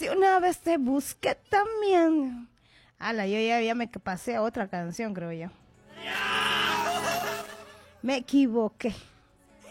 que una vez te busqué también. Ala, yo ya me pasé a otra canción, creo yo. Me equivoqué.